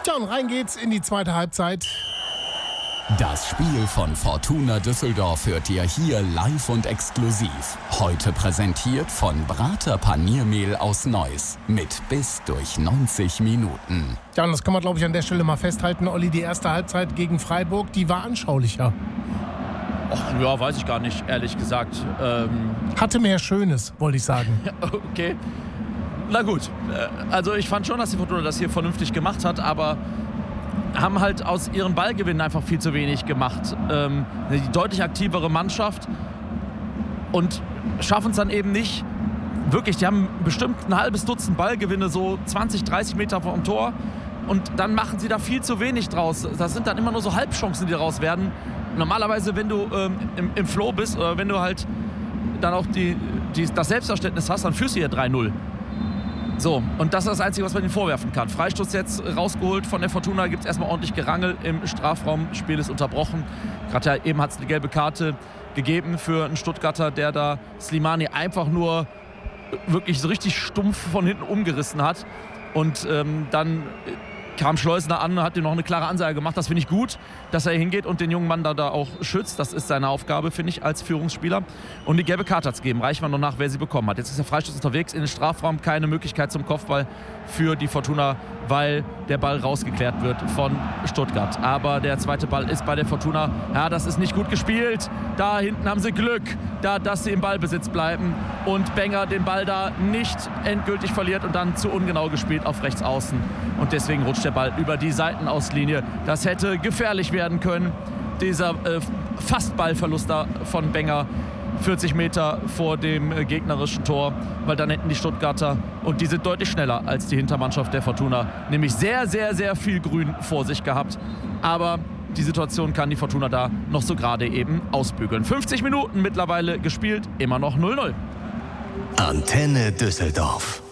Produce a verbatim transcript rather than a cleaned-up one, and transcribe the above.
Tja, und rein geht's in die zweite Halbzeit. Das Spiel von Fortuna Düsseldorf hört ihr hier live und exklusiv. Heute präsentiert von Brater Paniermehl aus Neuss. Mit bis durch neunzig Minuten. Ja, und das kann man, glaube ich, an der Stelle mal festhalten. Olli, die erste Halbzeit gegen Freiburg, die war anschaulicher. Och, ja, weiß ich gar nicht, ehrlich gesagt. Ähm Hatte mehr Schönes, wollte ich sagen. Okay. Na gut. Also ich fand schon, dass die Fortuna das hier vernünftig gemacht hat, aber haben halt aus ihren Ballgewinnen einfach viel zu wenig gemacht. Ähm, die deutlich aktivere Mannschaft und schaffen es dann eben nicht. Wirklich, die haben bestimmt ein halbes Dutzend Ballgewinne, so zwanzig, dreißig Meter vom Tor. Und dann machen sie da viel zu wenig draus. Das sind dann immer nur so Halbchancen, die daraus werden. Normalerweise, wenn du ähm, im, im Flow bist oder wenn du halt dann auch die, die, das Selbstverständnis hast, dann führst du hier drei null. So, und das ist das Einzige, was man ihnen vorwerfen kann. Freistoß jetzt rausgeholt von der Fortuna, gibt es erstmal ordentlich Gerangel im Strafraum. Spiel ist unterbrochen. Gerade ja, eben hat es eine gelbe Karte gegeben für einen Stuttgarter, der da Slimani einfach nur wirklich so richtig stumpf von hinten umgerissen hat. Und ähm, dann kam Schleusner an und hat ihm noch eine klare Ansage gemacht. Das finde ich gut, dass er hingeht und den jungen Mann da, da auch schützt. Das ist seine Aufgabe, finde ich, als Führungsspieler. Und die gelbe Karte hat es gegeben. Reicht man noch nach, wer sie bekommen hat. Jetzt ist der Freistoß unterwegs in den Strafraum. Keine Möglichkeit zum Kopfball für die Fortuna, weil der Ball rausgeklärt wird von Stuttgart. Aber der zweite Ball ist bei der Fortuna. Ja, das ist nicht gut gespielt. Da hinten haben sie Glück, da, dass sie im Ballbesitz bleiben. Und Benger den Ball da nicht endgültig verliert und dann zu ungenau gespielt auf rechts außen. Und deswegen rutscht der Ball über die Seitenauslinie. Das hätte gefährlich werden können. Dieser äh, fast Ballverlust da von Benger. vierzig Meter vor dem äh, gegnerischen Tor, weil dann hätten die Stuttgarter, und die sind deutlich schneller als die Hintermannschaft der Fortuna, nämlich sehr, sehr, sehr viel Grün vor sich gehabt. Aber die Situation kann die Fortuna da noch so gerade eben ausbügeln. fünfzig Minuten mittlerweile gespielt, immer noch null null. Antenne Düsseldorf.